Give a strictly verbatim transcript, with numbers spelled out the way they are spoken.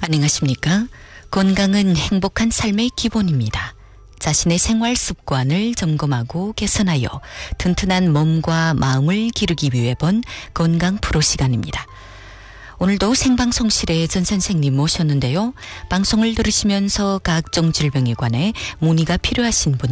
안녕하십니까? 건강은 행복한 삶의 기본입니다. 자신의 생활 습관을 점검하고 개선하여 튼튼한 몸과 마음을 기르기 위해 본 건강 프로 시간입니다. 오늘도 생방송실에 전 선생님 모셨는데요. 방송을 들으시면서 각종 질병에 관해 문의가 필요하신 분